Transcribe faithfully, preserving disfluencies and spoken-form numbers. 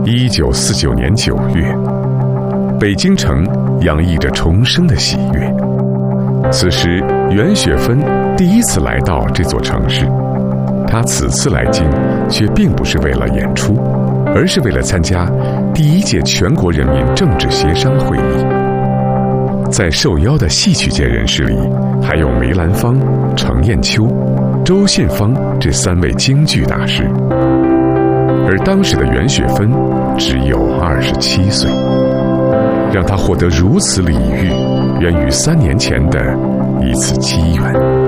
一九四九年九月，北京城洋溢着重生的喜悦。此时，袁雪芬第一次来到这座城市。她此次来京，却并不是为了演出，而是为了参加第一届全国人民政治协商会议。在受邀的戏曲界人士里，还有梅兰芳、程砚秋、周信芳这三位京剧大师。而当时的袁雪芬只有二十七岁，让她获得如此礼遇，源于三年前的一次机缘。